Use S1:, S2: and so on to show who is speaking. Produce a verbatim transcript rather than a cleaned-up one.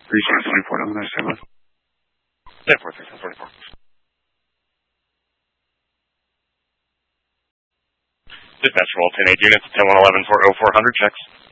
S1: three six twenty-four, no, nice, seven.
S2: ten four, three forty-four. Dispatch roll ten eight units, ten one eleven for oh four hundred checks.